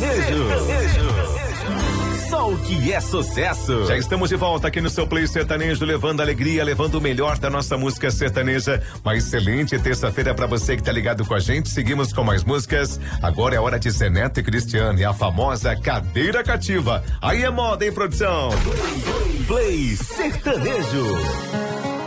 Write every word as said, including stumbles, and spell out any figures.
sertanejo. Só o que é sucesso. Já estamos de volta aqui no seu Play Sertanejo, levando alegria, levando o melhor da nossa música sertaneja. Uma excelente terça-feira pra você que tá ligado com a gente. Seguimos com mais músicas. Agora é hora de Zé Neto e Cristiane, a famosa Cadeira Cativa. Aí é moda, hein, produção? Play Sertanejo.